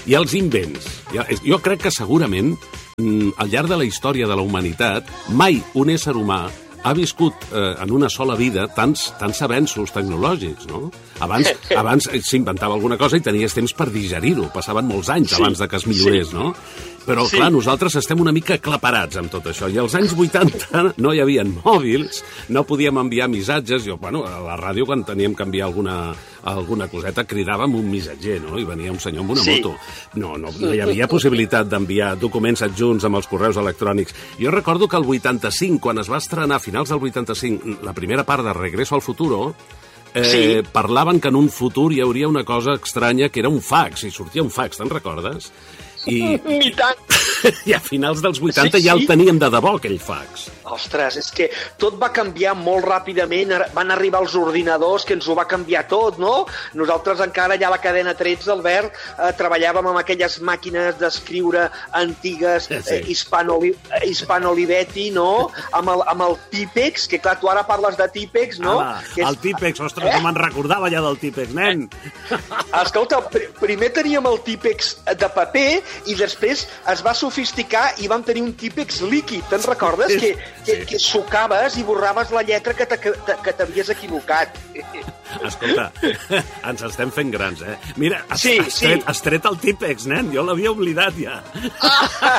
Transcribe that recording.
I els invents. Jo crec que segurament, al llarg de la història de la humanitat, mai un ésser humà ha viscut en una sola vida tants avenços tecnològics, no? Abans s'inventava alguna cosa i tenies temps per digerir-ho. Passaven molts anys abans de que es millorés, no? Però, clar, nosaltres estem una mica aclaparats amb tot això. I als anys 80 no hi havia mòbils, no podíem enviar missatges. A la ràdio, quan teníem que enviar alguna coseta, cridàvem un missatger, no? I venia un senyor amb una moto. No hi havia possibilitat d'enviar documents adjunts amb els correus electrònics. Jo recordo que el 85, quan es va estrenar a finals del 85, la primera part de Regreso al Futuro, parlaven que en un futur hi hauria una cosa estranya, que era un fax, i sortia un fax, te'n recordes? Ni tant. I a finals dels 80 ja el teníem de debò, aquell fax. Ostres, és que tot va canviar molt ràpidament, van arribar els ordinadors, que ens ho va canviar tot, no? Nosaltres encara allà a la cadena 13, Albert, treballàvem amb aquelles màquines d'escriure antigues, Hispano-Olivetti, no? Amb el Típex, que clar, tu ara parles de Típex, no? El Típex, ostres, no me'n recordava ja del Típex, nen. Escolta, primer teníem el Típex de paper i després es va sofisticar i vam tenir un Típex líquid, te'n recordes? Que sucaves i borraves la lletra que t'havies equivocat. Escolta, ens estem fent grans, eh? Mira, has tret el Típex, nen, jo l'havia oblidat ja.